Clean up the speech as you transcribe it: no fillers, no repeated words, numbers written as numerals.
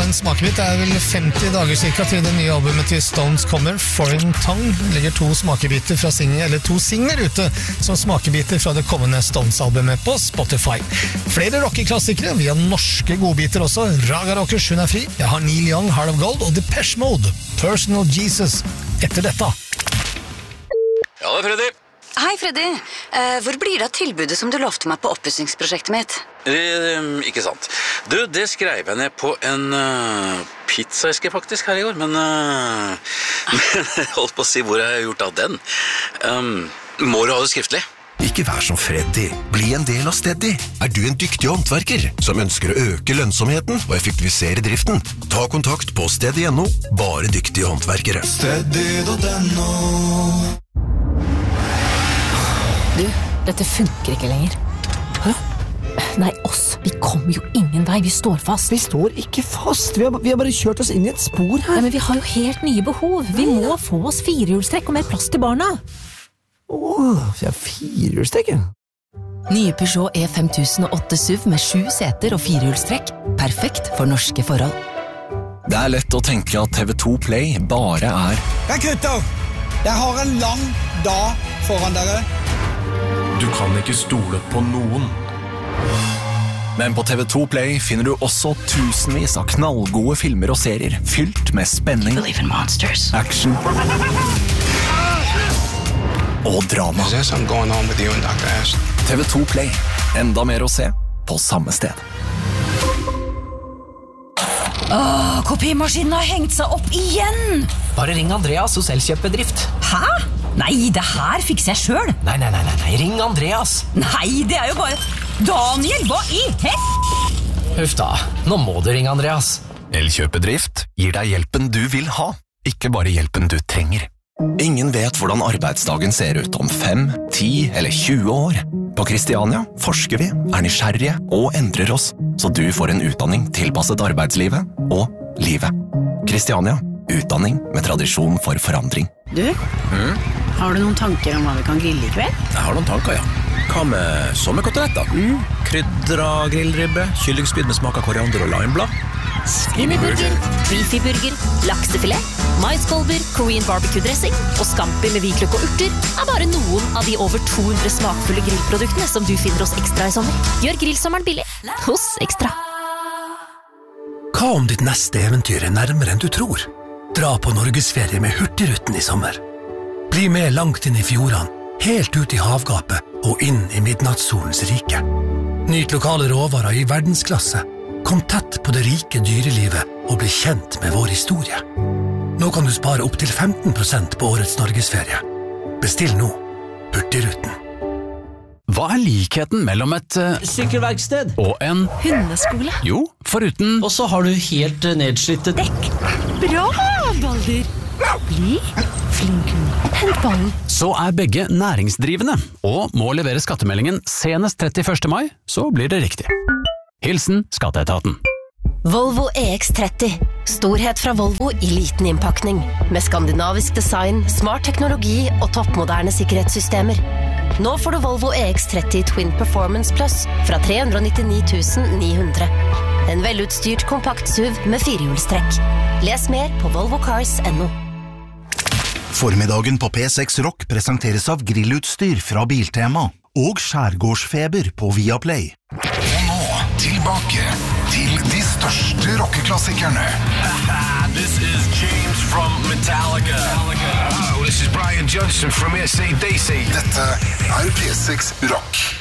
en smakebit. Det vel 50 dager cirka til det nye albumet til Stones kommer, Foreign Tongue. Legger to smakebiter fra to singler ute som smakebiter fra det kommende Stones-albumet på Spotify. Flere rockeklassikere, vi har norske godbiter også. Raga Rockers, hun fri. Jeg har Neil Young, Heart of Gold, og Depeche Mode, Personal Jesus, etter dette. Ja, det Freddy. Hei, Freddy. Hvor blir det av tilbudet som du lovte meg på oppussingsprosjektet mitt? Ikke sant. Du, det skrev jeg ned på en pizzaeske faktisk her i går, men jeg holdt på å si hvor jeg har gjort av den. Må du ha det skriftlig? Ikke vær som Freddy. Bli en del av Steady. Er du en dyktig håndverker som ønsker å øke lønnsomheten og effektivisere driften? Ta kontakt på Steady.no. Bare dyktige håndverkere. Steady.no. Du, dette funker ikke lenger. Hæ? Nei, oss. Vi kommer jo ingen vei. Vi står fast. Vi står ikke fast. Vi har bare kjørt oss inn i et spor her. Nei, men vi har jo helt nye behov. Vi må få oss firehjulstrekk og mer plass til barna. Vi har firehjulstrekk, ja. Nye Peugeot E5008 SUV med 7 seter og firehjulstrekk. Perfekt for norske forhold. Det er lett å tenke at TV2 Play bare er... Hei, gutter! Jeg har en lang dag foran dere. Du kan ikke stole på noen. Men på TV2 Play finner du også tusenvis av knallgode filmer og serier fylt med spenning, action og drama. TV2 Play. Enda mer å se på samme sted. Kopimaskinen har hengt seg opp igjen! Bare ring Andreas hos Elkjøpbedrift. Hæ? Nei, det her fikser jeg selv. Nei, ring Andreas. Nei, det er jo bare... Daniel, hva i Huff da, nå må du ringe Andreas. Elkjøpbedrift gir deg hjelpen du vil ha, ikke bare hjelpen du trenger. Ingen vet hvordan arbeidsdagen ser ut om 5, 10 eller 20 år. På Kristiania forsker vi, er nysgjerrige og endrer oss, så du får en utdanning tilpasset arbeidslivet og livet. Kristiania, utdanning med tradisjon for forandring. Du, har du noen tanker om hva vi kan grille i kveld? Jeg har noen tanker, ja. Hva med sommerkoteletter? Krydra grillribbe, kyllingspyd med smak av koriander og limeblad. Skinnyburger, beefyburger, laksefilet, maiskolber, Korean barbecue-dressing og scampi med hvitløk og urter er bare noen av de over 200 smakfulle grillproduktene som du finner hos Ekstra i sommer. Gjør grillsommeren billig hos Ekstra. Hva om ditt neste eventyr er nærmere enn du tror? Dra på Norgesferie med Hurtigruten i sommer. Bli med langt inn i fjordene, helt ut i havgapet og inn i midnattssolens rike. Nyt lokale råvarer i verdensklasse. Kom tett på det rike dyrelivet og bli kjent med vår historie. Nå kan du spare opp til 15% på årets Norgesferie. Bestill nå. Hurtigruten. Hva er likheten mellom et sykkelverksted og en hundeskole? Jo, foruten... Og så har du helt nedslitte dekk. Bra, Baldur! Bli flink. Hent ballen. Så er begge næringsdrivende, og må levere skattemeldingen senest 31. mai, så blir det riktig. Hilsen Skatteetaten. Volvo EX30. Storhet fra Volvo i liten innpakning. Med skandinavisk design, smart teknologi og toppmoderne sikkerhetssystemer. Nå får du Volvo EX30 Twin Performance Plus fra 399 900. En velutstyrt kompakt SUV med firehjulstrekk. Les mer på volvocars.no. Formiddagen på P6 Rock presenteres av grillutstyr fra Biltema og skjærgårdsfeber på Viaplay. Og nå tilbake til de største rockeklassikerne. This is James from Metallica. Oh, this is Brian Johnson from AC/DC. Dette er P6 Rock.